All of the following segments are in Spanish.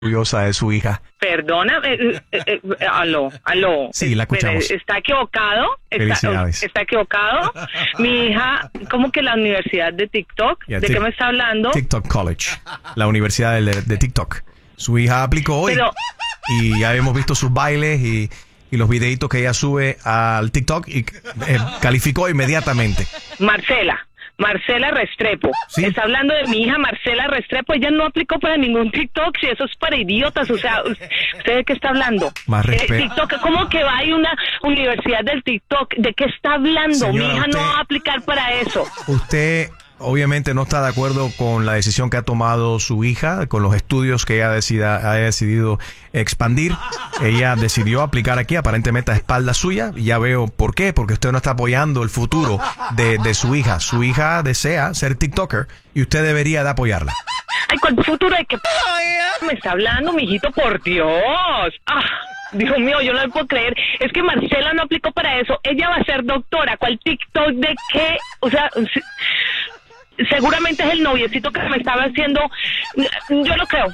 orgullosa de su hija. Perdona, aló. Sí, la escuchamos. ¿Está equivocado? Felicidades. ¿Está equivocado? Mi hija, ¿cómo que la universidad de TikTok? Yeah, ¿De qué me está hablando? TikTok College, la universidad de TikTok. Su hija aplicó hoy y ya hemos visto sus bailes y los videitos que ella sube al TikTok y calificó inmediatamente. Marcela Restrepo. ¿Sí? Está hablando de mi hija Marcela Restrepo. Ella no aplicó para ningún TikTok. Si eso es para idiotas. O sea, ¿usted de qué está hablando? Más respeto. TikTok, ¿cómo que va a ir una universidad del TikTok? ¿De qué está hablando? Señora, Mi hija no va a aplicar para eso. Usted obviamente no está de acuerdo con la decisión que ha tomado su hija, con los estudios que ella ha decidido expandir. Ella decidió aplicar aquí, aparentemente a espalda suya, y ya veo por qué, porque usted no está apoyando el futuro de su hija. Su hija desea ser TikToker y usted debería de apoyarla. Ay, ¿cuál futuro de qué me está hablando, mijito? Por Dios. Dios mío, yo no le puedo creer. Es que Marcela no aplicó para eso. Ella va a ser doctora. ¿Cuál TikTok de qué? O sea, seguramente es el noviecito que me estaba haciendo. Yo no creo.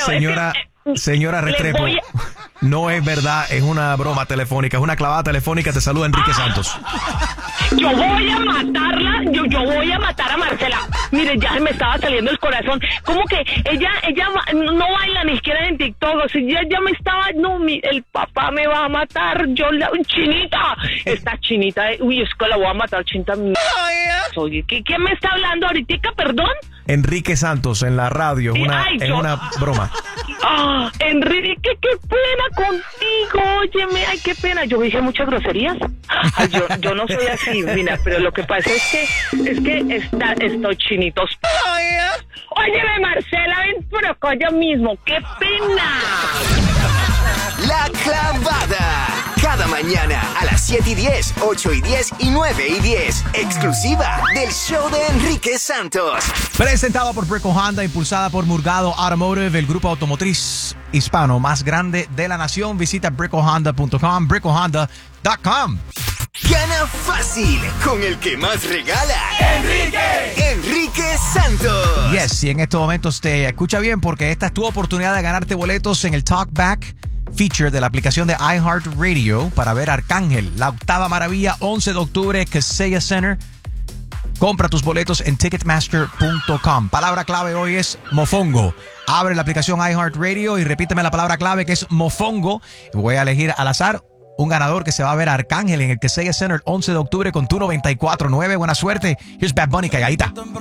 Señora Restrepo, no es verdad, es una broma telefónica, es una clavada telefónica. Te saluda Enrique Santos. Yo voy a matarla, yo voy a matar a Marcela. Mire, ya me estaba saliendo el corazón. ¿Cómo que ella no baila ni siquiera en TikTok? O sea, ya me estaba, el papá me va a matar. Chinita, esta chinita, uy, es que la voy a matar, chinita. Oye, ¿quién me está hablando ahorita, perdón? Enrique Santos en la radio, es una broma. Enrique, qué pena contigo, óyeme, ay, qué pena. Yo dije muchas groserías. Ay, yo no soy así, mira, pero lo que pasa es que estos chinitos. Óyeme, Marcela, ven por acá yo mismo, qué pena. La Clavada. Cada mañana a las 7:10, 8:10 y 9:10. Exclusiva del show de Enrique Santos. Presentado por Brico Honda, impulsada por Murgado Automotive, el grupo automotriz hispano más grande de la nación. Visita bricohonda.com, bricohonda.com. Gana fácil con el que más regala. Enrique Santos. Yes, y en estos momentos te escucha bien porque esta es tu oportunidad de ganarte boletos en el Talkback feature de la aplicación de iHeartRadio para ver Arcángel, la octava maravilla, 11 de octubre, Kaseya Center. Compra tus boletos en Ticketmaster.com. Palabra clave hoy es mofongo. Abre la aplicación iHeartRadio y repíteme la palabra clave que es mofongo. Voy a elegir al azar un ganador que se va a ver a Arcángel en el Kaseya Center el 11 de octubre con tu 94.9. Buena suerte. Here's Bad Bunny, calladita.